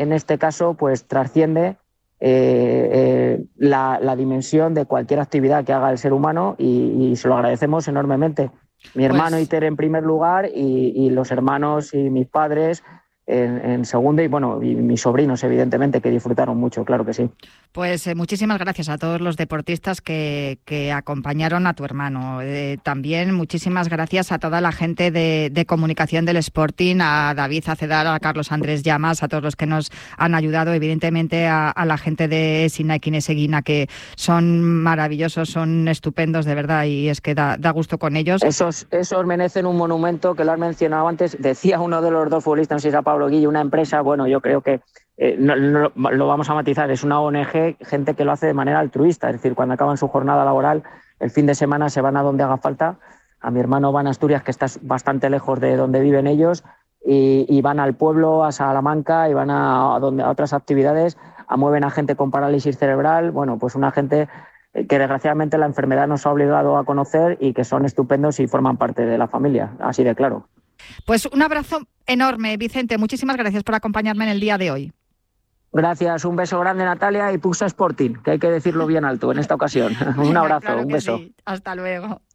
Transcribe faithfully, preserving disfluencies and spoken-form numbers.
en este caso pues trasciende eh, eh, la, la dimensión de cualquier actividad que haga el ser humano y, y se lo agradecemos enormemente. Mi hermano Pues Iter en primer lugar y, y los hermanos y mis padres en, en segundo y bueno, y mis sobrinos evidentemente que disfrutaron mucho, claro que sí. Pues eh, muchísimas gracias a todos los deportistas que, que acompañaron a tu hermano. Eh, también muchísimas gracias a toda la gente de, de comunicación del Sporting, a David Acedal, a Carlos Andrés Llamas, a todos los que nos han ayudado, evidentemente a, a la gente de Sina y Kineseguina, que son maravillosos, son estupendos de verdad y es que da, da gusto con ellos. Esos, esos merecen un monumento que lo has mencionado antes. Decía uno de los dos futbolistas, no sé si era Pablo Guille, una empresa, bueno, yo creo que Eh, no, no, lo vamos a matizar, es una O N Ge, gente que lo hace de manera altruista, es decir, cuando acaban su jornada laboral, el fin de semana se van a donde haga falta. A mi hermano van a Asturias, que está bastante lejos de donde viven ellos, y, y van al pueblo, a Salamanca, y van a, a, donde, a otras actividades, a mueven a gente con parálisis cerebral, bueno, pues una gente que desgraciadamente la enfermedad nos ha obligado a conocer y que son estupendos y forman parte de la familia, así de claro. Pues un abrazo enorme, Vicente, muchísimas gracias por acompañarme en el día de hoy. Gracias, un beso grande Natalia y Puxa Sporting, que hay que decirlo bien alto en esta ocasión. Un Venga, abrazo, claro un que beso. sí. Hasta luego.